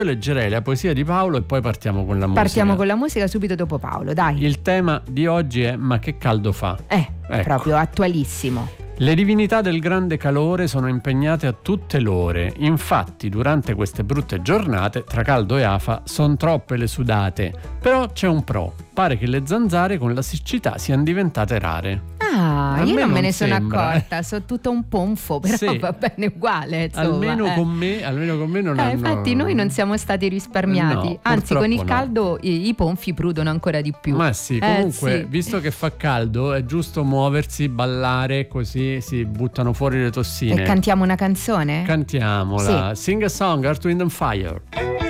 leggerei la poesia di Paolo e poi partiamo con la musica. Partiamo con la musica subito dopo Paolo, dai. Il tema di oggi è: ma che caldo fa? Ecco. Proprio attualissimo. Le divinità del grande calore sono impegnate a tutte l'ore, infatti durante queste brutte giornate tra caldo e afa son troppe le sudate. Però c'è un pro, pare che le zanzare con la siccità siano diventate rare. Ah, io non me ne sono sembra, accorta, sono tutto un ponfo, però sì. Va bene uguale, insomma. Almeno con me non hanno... Infatti noi non siamo stati risparmiati, No, anzi con il no. caldo i ponfi prudono ancora di più. Ma sì, comunque, sì. visto che fa caldo, è giusto muoversi, ballare, così si buttano fuori le tossine. E cantiamo una canzone? Cantiamola. Sì. Sing a song, Earth, Wind and Fire.